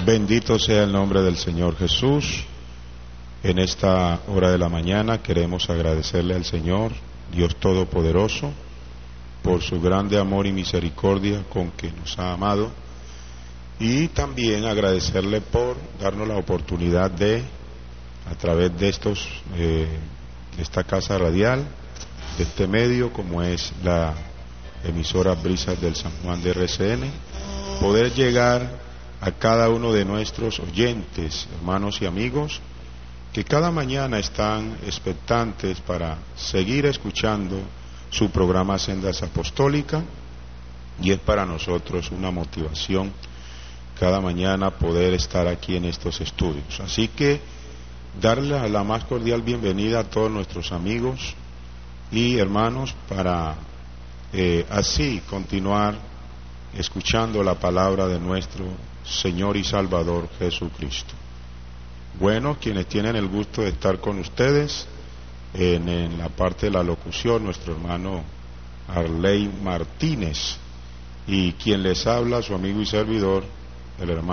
Bendito sea el nombre del Señor Jesús. En esta hora de la mañana queremos agradecerle al Señor, Dios Todopoderoso, por su grande amor y misericordia con que nos ha amado, y también agradecerle por darnos la oportunidad de, a través de esta casa radial, de este medio como es la emisora Brisas del San Juan de RCN, poder llegar a cada uno de nuestros oyentes, hermanos y amigos, que cada mañana están expectantes para seguir escuchando su programa Sendas Apostólicas, y es para nosotros una motivación cada mañana poder estar aquí en estos estudios. Así que darle la más cordial bienvenida a todos nuestros amigos y hermanos para así continuar escuchando la palabra de nuestro Señor y Salvador Jesucristo. Bueno, quienes tienen el gusto de estar con ustedes en la parte de la locución, nuestro hermano Arley Martínez, y quien les habla, su amigo y servidor, el hermano